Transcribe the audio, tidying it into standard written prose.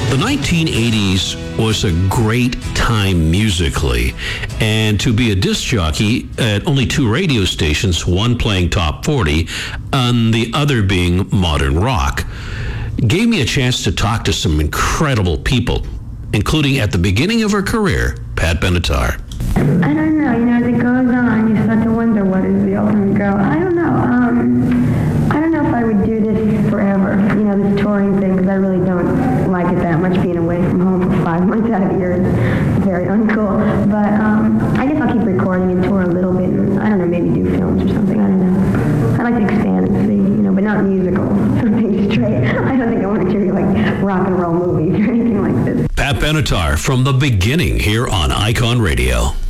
The 1980s was a great time musically, and to be a disc jockey at only 2 radio stations, one playing top 40 and the other being modern rock, gave me a chance to talk to some incredible people, including at the beginning of her career, Pat Benatar. I don't know, as it goes on, you start to wonder what is the ultimate goal. I don't know. I don't know if I would do this forever, this touring thing, because I really don't like it that much, being away from home for 5 months out of the year. It's very uncool. But I guess I'll keep recording and tour a little bit, and I don't know, maybe do films or something. I don't know. I'd like to expand and see, but not musical. Something straight. I don't think I want to do like rock and roll movies or anything like this. Pat Benatar from the beginning here on Icon Radio.